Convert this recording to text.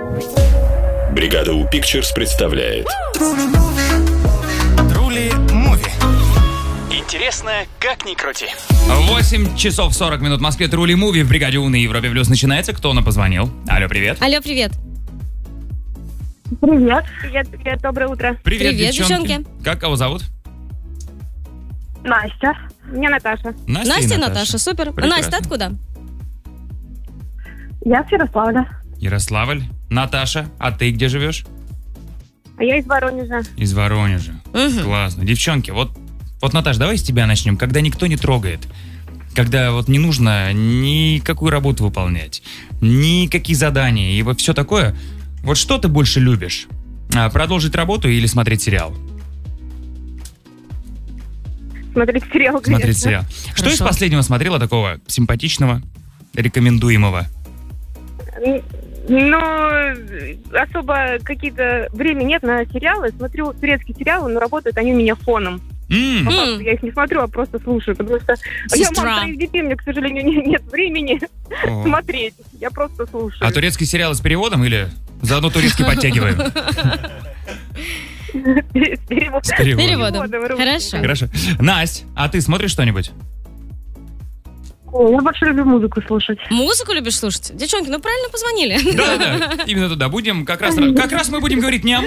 Бригада У Pictures представляет Трули Муви. Интересно, как ни крути. 8 часов 40 минут в Москве. Трули Муви в бригаде У на Европе Плюс начинается. Кто нам позвонил? Алло, привет. Алло, привет. Привет. Привет, доброе утро. Привет, Привет, девчонки. Как кого зовут? Настя. Меня Наташа. Настя и Наташа, супер. Прекрасно. Настя, ты откуда? Я с Ярославля. Ярославль. Наташа, а ты где живешь? А я из Воронежа. Из Воронежа. Мгм. Классно. Девчонки, вот, Наташ, давай с тебя начнем. Когда никто не трогает, когда вот не нужно никакую работу выполнять, никакие задания и вот все такое, вот что ты больше любишь? Продолжить работу или смотреть сериал? Смотреть сериал, конечно. Смотреть сериал. Что из Хорошо. последнего смотрела такого симпатичного, рекомендуемого? Ну, особо какие-то... Времени нет на сериалы. Смотрю турецкие сериалы, но работают они у меня фоном. М, По факту я их не смотрю, а просто слушаю, потому что я Сестра. мама 3 детей, мне, к сожалению, нет времени о. смотреть. Я просто слушаю. А турецкий сериал с переводом или заодно турецкий подтягиваем? С переводом. С переводом. Переводом. Переводом, Хорошо. Хорошо. Насть, а ты смотришь что-нибудь? Я больше люблю музыку слушать. Музыку любишь слушать? Девчонки, ну правильно позвонили. Да. Именно туда будем. Как раз мы будем говорить не о